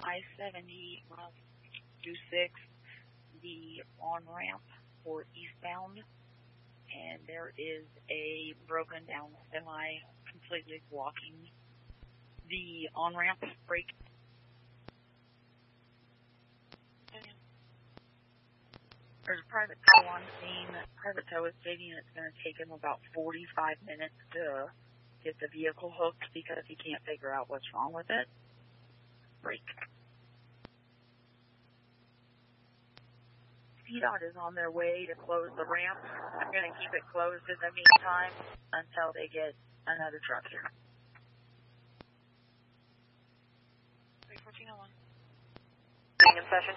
I-70 26, the on-ramp for eastbound, and there is a broken down semi completely blocking the on-ramp break. There's a private tow on scene. Private tow is stating it's going to take him about 45 minutes to get the vehicle hooked because he can't figure out what's wrong with it. Brake. CDOT is on their way to close the ramp. I'm going to keep it closed in the meantime until they get another truck here. 31401. Being in session.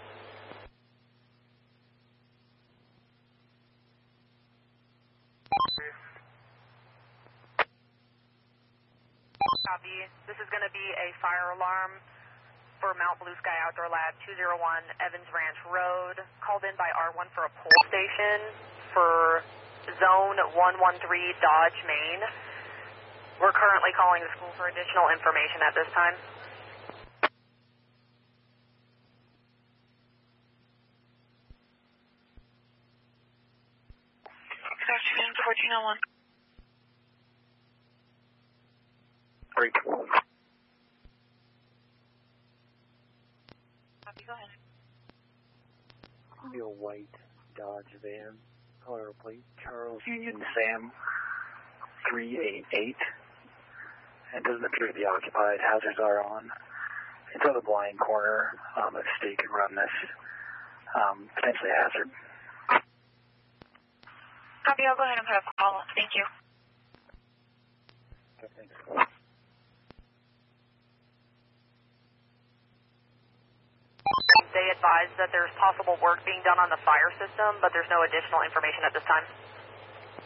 Copy. This is going to be a fire alarm for Mount Blue Sky Outdoor Lab 201 Evans Ranch Road, called in by R1 for a pole station for Zone 113 Dodge, Maine. We're currently calling the school for additional information at this time. 1401. Break. Copy, go ahead. A white Dodge van, color plate Charles Union Sam 388. It doesn't appear to be occupied. Hazards are on. It's on the blind corner. If state can run this, potentially a hazard. Copy, I'll go ahead and put up a call. Thank you. Okay, thanks. They advise that there's possible work being done on the fire system, but there's no additional information at this time.